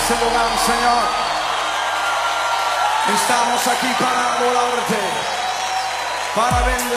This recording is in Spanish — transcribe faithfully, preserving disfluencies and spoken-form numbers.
este lugar, Señor. Estamos aquí para adorarte, para bendecirte.